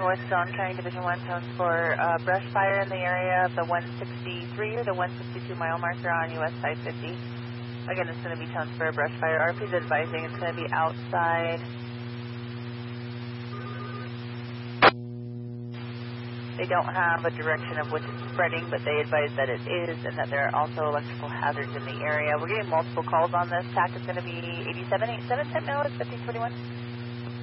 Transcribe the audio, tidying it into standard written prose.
North Zone, carrying Division 1, tones for brush fire in the area of the 163 or the 162 mile marker on US 550. Again, it's going to be tones for a brush fire. RP's advising it's going to be outside. They don't have a direction of which it's spreading, but they advise that it is and that there are also electrical hazards in the area. We're getting multiple calls on this. TAC is going to be 8787, 10 minutes, 1521.